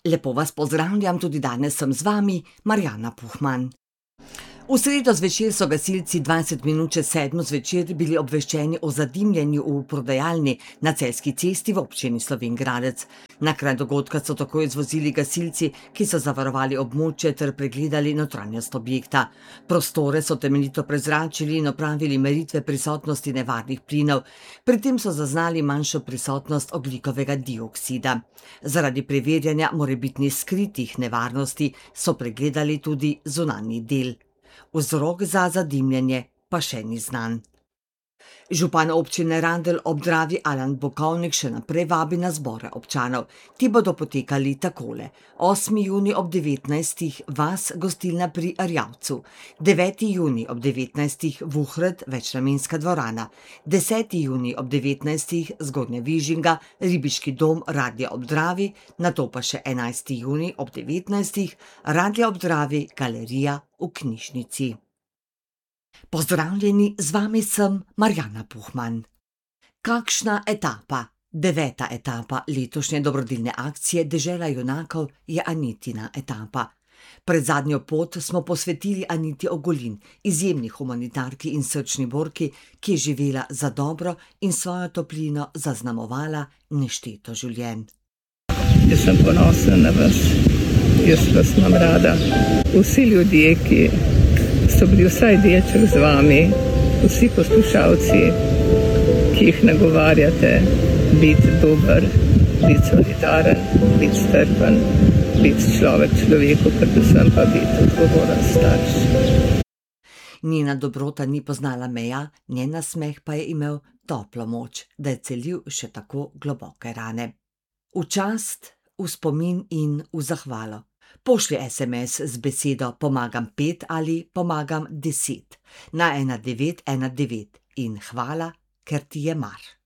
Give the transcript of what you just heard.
Lepo vas pozdravljam, tudi danes sem z vami, Marjana Puhman. V sredo zvečer so gasilci 20 minut čez 7 zvečer bili obveščeni o zadimljenju v prodajalni na Celjski cesti v občini Slovenj Gradec. Na kraj dogodka so takoj zvozili gasilci, ki so zavarovali območje ter pregledali notranjost objekta. Prostore so temeljito prezračili in opravili meritve prisotnosti nevarnih plinov. Pri tem so zaznali manjšo prisotnost ogljikovega dioksida. Zaradi preverjanja morebitnih skritih nevarnosti so pregledali tudi zunanji del. Vzrok za zadimljenje pa še ni znan. Župan občine Randelj ob Dravi Alan Bokovnik še naprej vabi na zbore občanov. Ti bodo potekali takole: 8. junij ob 19. vas gostilna pri Erjavcu, 9. junij ob 19. Vuhred večnamenska dvorana, 10. junij ob 19. Zgornja Vižinga, Ribiški dom Radlje ob Dravi, nato pa še 11. junij ob 19. Radlje ob Dravi, galerija v knjižnici. Pozdravljeni, z vami sem Marjana Puhman. Kakšna etapa, 9. etapa letošnje dobrodelne akcije Dežela junakov je Anitina etapa. Pred zadnjo pot smo posvetili Aniti Ogulin, izjemni humanitarki in srčni borki, ki je živela za dobro in svojo toplino zaznamovala nešteto življenj. Jaz sem ponosen na vas, jaz vas imam rada. Vsi ljudje, ki so bili vsaj delček z vami, vsi poslušalci, ki jih nagovarjate biti dober, biti solidaren, biti strpen, biti človek človeku, predvsem pa biti odgovoren starš. Njena dobrota ni poznala meja, njen nasmeh pa je imel toplo moč, da je celil še tako globoke rane. V čast, v spomin in v zahvalo. Pošlji SMS z besedo pomagam 5 ali pomagam 10 na 1919 in hvala, ker ti je mar.